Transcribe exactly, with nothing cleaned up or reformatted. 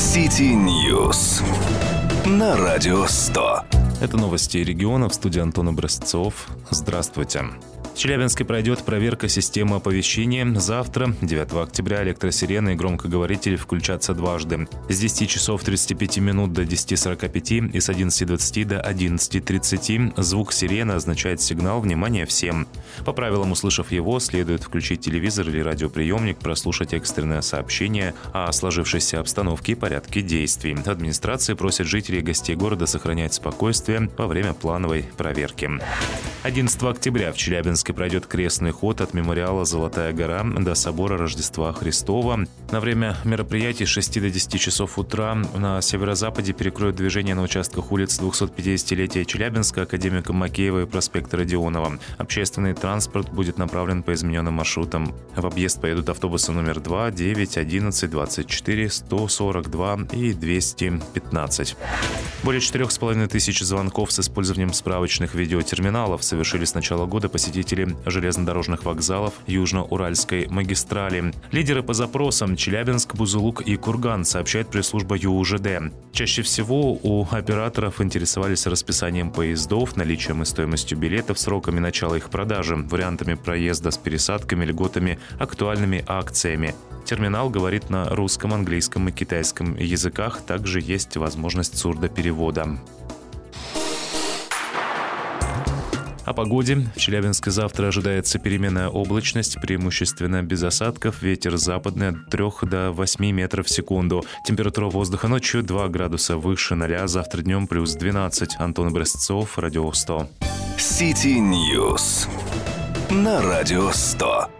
City News на Радио сто. Это новости региона. В студии Антон Образцов. Здравствуйте. В Челябинске пройдет проверка системы оповещения. Завтра, девятого октября, электросирены и громкоговорители включатся дважды. С десяти часов тридцати пяти минут до десяти сорока пяти и с одиннадцати двадцати до одиннадцати тридцати. Звук сирены означает сигнал «Внимание всем». По правилам, услышав его, следует включить телевизор или радиоприемник, прослушать экстренное сообщение о сложившейся обстановке и порядке действий. Администрация просит жителей и гостей города сохранять спокойствие во время плановой проверки. одиннадцатого октября в Челябинске пройдет крестный ход от мемориала «Золотая гора» до собора Рождества Христова. На время мероприятий с шести до десяти часов утра на северо-западе перекроют движение на участках улиц двухсотпятидесятилетия Челябинска, Академика Макеева и проспекта Родионова. Общественный транспорт будет направлен по измененным маршрутам. В объезд поедут автобусы номер два, девять, одиннадцать, двадцать четыре, сто сорок два и двести пятнадцать. Более четырех с половиной тысяч звонков с использованием справочных видеотерминалов совершили с начала года посетители железнодорожных вокзалов Южно-Уральской магистрали. Лидеры по запросам – Челябинск, Бузулук и Курган, сообщает пресс-служба ЮУЖД. Чаще всего у операторов интересовались расписанием поездов, наличием и стоимостью билетов, сроками начала их продажи, вариантами проезда с пересадками, льготами, актуальными акциями. Терминал говорит на русском, английском и китайском языках. Также есть возможность сурдоперевода. О погоде. В Челябинске завтра ожидается переменная облачность, преимущественно без осадков, ветер западный от трёх до восьми метров в секунду. Температура воздуха ночью два градуса выше ноля, завтра днем плюс двенадцать. Антон Образцов, Радио сто. City News на Радио сто.